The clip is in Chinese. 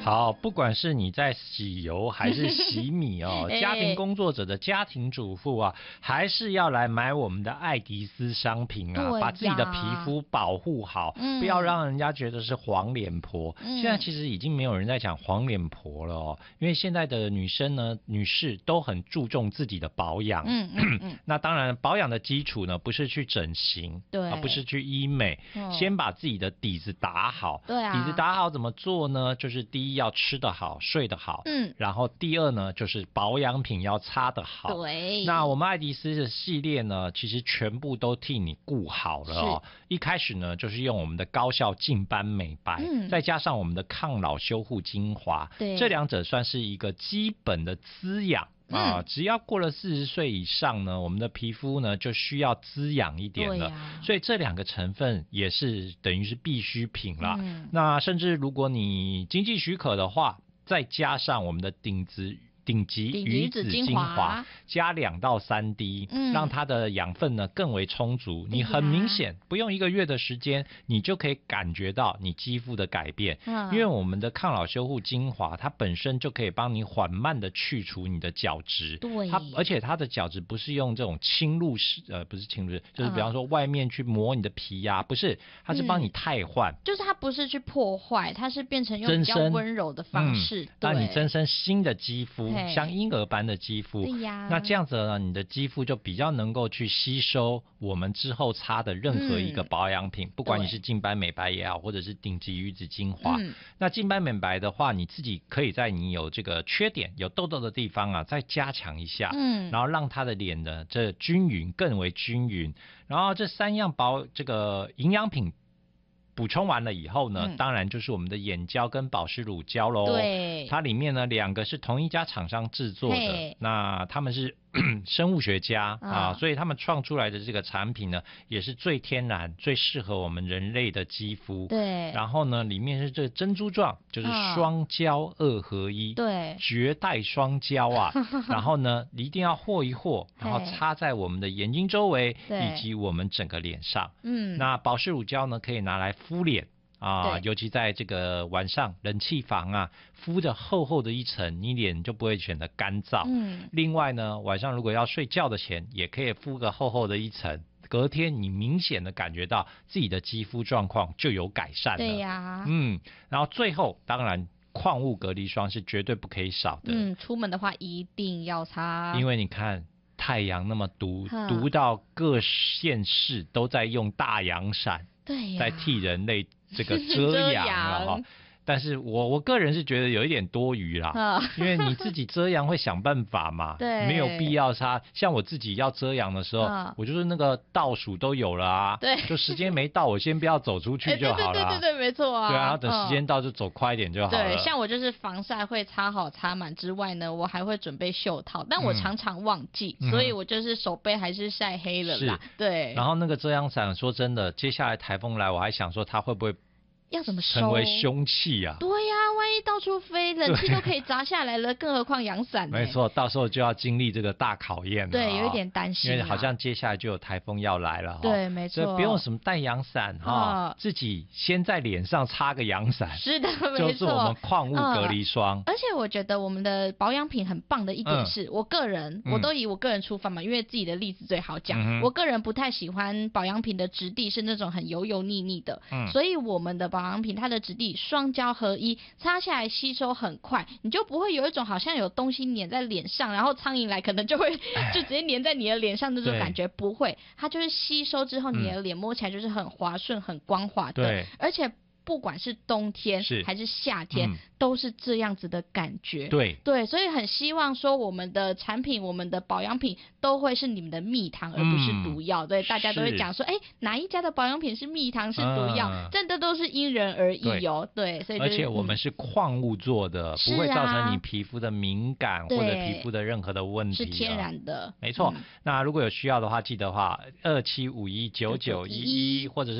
好，不管是你在洗油还是洗米哦，家庭工作者的家庭主妇啊，还是要来买我们的爱迪斯商品啊，把自己的皮肤保护好，不要让人家觉得是黄脸婆。现在其实已经没有人在讲黄脸婆了哦，因为现在的女生呢，女士都很注重自己的保养。那当然，保养的基础呢，不是去整形，对，不是去医美，先把自己的底子打好。对啊，底子打好怎么做呢？就是第一要吃得好，睡得好。然后第二呢，就是保养品要擦得好。对，那我们爱迪斯的系列呢，其实全部都替你顾好了哦。一开始呢，就是用我们的高效净斑美白，再加上我们的抗老修护精华，这两者算是一个基本的滋养。只要过了40岁以上呢，我们的皮肤呢就需要滋养一点了，所以这两个成分也是等于是必需品了。那甚至如果你经济许可的话，再加上我们的顶级鱼子精华，加2到3滴，让它的养分呢更为充足。你很明显不用1个月的时间，你就可以感觉到你肌肤的改变。因为我们的抗老修护精华，它本身就可以帮你缓慢的去除你的角质。对，而且它的角质不是用这种侵入式，不是侵入式，就是比方说外面去磨你的皮呀，不是，它是帮你汰换。 就是它不是去破坏，它是变成用比较温柔的方式， 让你增生新的肌肤。像婴儿般的肌肤，对呀，那这样子呢，你的肌肤就比较能够去吸收我们之后擦的任何一个保养品，不管你是净斑美白也好，或者是顶级鱼子精华。那净斑美白的话，你自己可以在你有这个缺点、有痘痘的地方啊，再加强一下，然后让它的脸呢，这更为均匀。然后这3样这个营养品补充完了以后呢，当然就是我们的眼胶跟保湿乳胶咯。对，它里面呢2个是同一家厂商制作的，那他们是生物学家所以他们创出来的这个产品呢，也是最天然、最适合我们人类的肌肤。对，然后呢，里面是这个珍珠状，就是双胶2合1，对，绝代双胶啊。然后呢，一定要和一和，然后擦在我们的眼睛周围以及我们整个脸上。那保湿乳胶呢，可以拿来敷脸。尤其在这个晚上冷气房啊，敷着厚厚的一层，你脸就不会显得干燥。另外呢，晚上如果要睡觉的前，也可以敷个厚厚的一层，隔天你明显的感觉到自己的肌肤状况就有改善了。对呀，然后最后当然矿物隔离霜是绝对不可以少的。 出门的话一定要擦， 因为你看太阳那么毒到各县市都在用大阳伞，在替人类这个遮阳了但是我个人是觉得有一点多余啦，因为你自己遮阳会想办法嘛，没有必要擦。像我自己要遮阳的时候，我就是那个倒数都有了啊，就时间没到，我先不要走出去就好了。 对，没错啊。 对啊，等时间到就走快一点就好了。 对，像我就是防晒会擦好擦满之外呢，我还会准备袖套，但我常常忘记，所以我就是手背还是晒黑了啦。对。 然后那个遮阳伞，说真的，接下来台风来，我还想说它会不会要怎么收？ 成为凶器啊！ 对呀，万一到处飞，冷气都可以砸下来了，更何况阳伞。 没错，到时候就要经历这个大考验了。 对，有一点担心， 因为好像接下来就有台风要来了。 对，没错， 所以不用什么带阳伞自己先在脸上擦个阳伞。 是的，没错， 就是我们矿物隔离霜。 而且我觉得我们的保养品很棒的一点是，我个人我都以我个人出发嘛，因为自己的例子最好讲。我个人不太喜欢保养品的质地是那种很油油腻腻的，所以我们的保养品它的质地双胶合一，擦下来吸收很快，你就不会有一种好像有东西粘在脸上，然后苍蝇来可能就会就直接粘在你的脸上那种感觉，不会，它就是吸收之后你的脸摸起来就是很滑顺很光滑的，而且不管是冬天还是夏天，都是这样子的感觉。对，所以很希望说我们的产品、我们的保养品都会是你们的蜜糖，而不是毒药。对，大家都会讲说，哪一家的保养品是蜜糖是毒药，真的都是因人而异哦。对，所以而且我们是矿物做的，不会造成你皮肤的敏感或者皮肤的任何的问题， 是天然的。 没错。那如果有需要的话，记得话27519911或者是